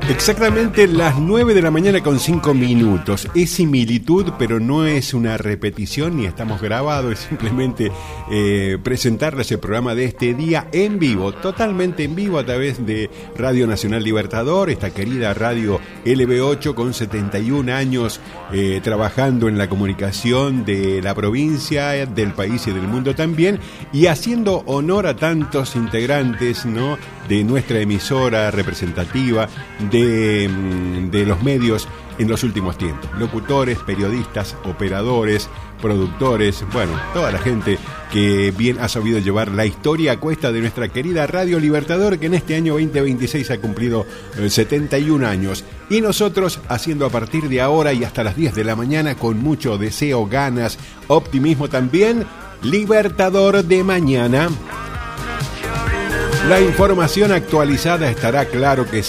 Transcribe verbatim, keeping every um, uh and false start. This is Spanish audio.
Exactamente las nueve de la mañana con cinco minutos. Es similitud, pero no es una repetición ni estamos grabados. Es simplemente eh, presentarles el programa de este día en vivo, totalmente en vivo a través de Radio Nacional Libertador, esta querida radio L B ocho con setenta y un años eh, trabajando en la comunicación de la provincia, del país y del mundo también, y haciendo honor a tantos integrantes, ¿no?, de nuestra emisora representativa, de, de los medios en los últimos tiempos. Locutores, periodistas, operadores, productores, bueno, toda la gente que bien ha sabido llevar la historia a cuesta de nuestra querida Radio Libertador, que en este año veinte veintiséis ha cumplido eh, setenta y un años. Y nosotros haciendo a partir de ahora y hasta las diez de la mañana con mucho deseo, ganas, optimismo también, Libertador de mañana. La información actualizada estará, claro que sí.